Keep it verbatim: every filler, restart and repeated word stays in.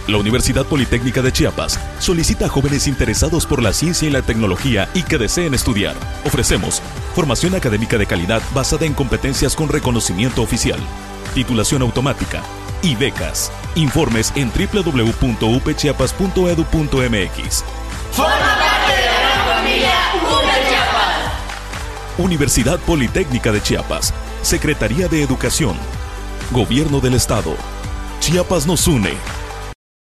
La Universidad Politécnica de Chiapas solicita a jóvenes interesados por la ciencia y la tecnología y que deseen estudiar. Ofrecemos formación académica de calidad basada en competencias con reconocimiento oficial, titulación automática y becas. Informes en doble u doble u doble u punto u p chiapas punto e d u punto m x. ¡Forma parte de la gran familia U P Chiapas! Universidad Politécnica de Chiapas, Secretaría de Educación, Gobierno del Estado. Chiapas nos une.